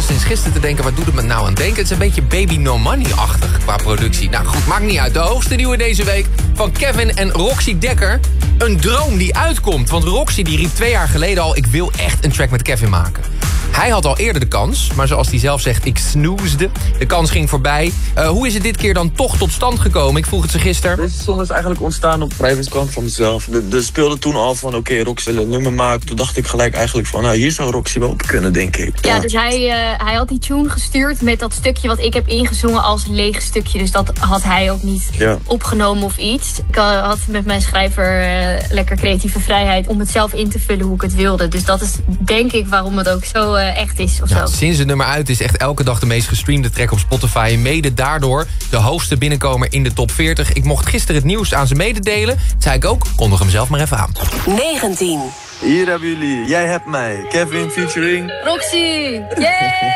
sinds gisteren te denken, waar doet het me nou aan denken? Het is een beetje Baby No Money-achtig qua productie. Nou goed, maakt niet uit. De hoogste nieuwe deze week van Kevin en Roxy Dekker. Een droom die uitkomt. Want Roxy die riep 2 jaar geleden al, ik wil echt een track met Kevin maken. Hij had al eerder de kans, maar zoals hij zelf zegt, ik snoesde. De kans ging voorbij. Hoe is het dit keer dan toch tot stand gekomen? Ik vroeg het ze gisteren. Deze song is eigenlijk ontstaan op private kant van mezelf. Er speelde toen al van, oké, Roxy wil een nummer maken. Toen dacht ik gelijk eigenlijk van, nou, hier zou Roxy wel op kunnen, denk ik. Ja, dus hij had die tune gestuurd met dat stukje wat ik heb ingezongen als leeg stukje. Dus dat had hij ook niet opgenomen of iets. Ik had met mijn schrijver lekker creatieve vrijheid om het zelf in te vullen hoe ik het wilde. Dus dat is denk ik waarom het ook zo echt is of zo. Sinds het nummer uit is echt elke dag de meest gestreamde track op Spotify. En mede daardoor de hoogste binnenkomer in de top 40. Ik mocht gisteren het nieuws aan ze mededelen. Dat zei ik ook, kondig hem zelf maar even aan. 19. Hier hebben jullie, Jij hebt mij. Kevin featuring Roxy! Yeah!